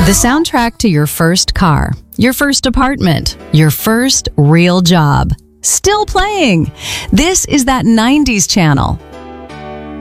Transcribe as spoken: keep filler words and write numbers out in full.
The soundtrack to your first car, your first apartment, your first real job. Still playing. This is that nineties channel.